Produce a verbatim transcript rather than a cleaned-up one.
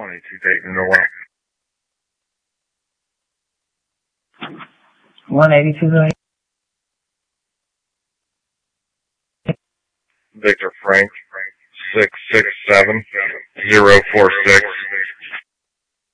twenty-two Dayton, Noel. one eighty-two, Victor Frank, six six seven, zero four six.